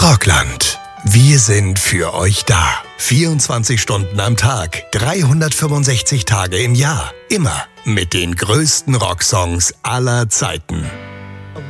Rockland. Wir sind für euch da. 24 Stunden am Tag, 365 Tage im Jahr. Immer mit den größten Rocksongs aller Zeiten.